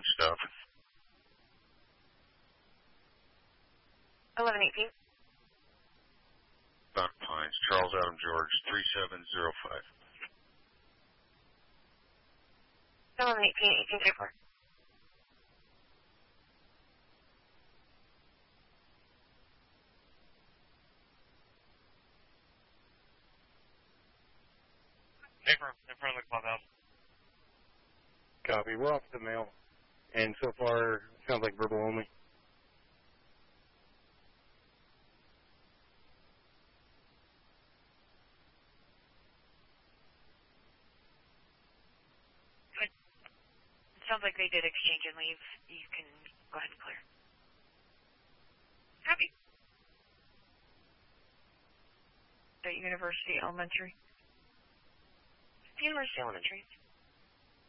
and stuff. 1118. Mount Pines, Charles Adam George, 3705. 1118, 1834. In front of the clubhouse. Copy. We're off the mail, and so far it sounds like verbal only. It sounds like they did exchange and leave. You can go ahead and clear. Copy. The University Elementary. The University Elementary.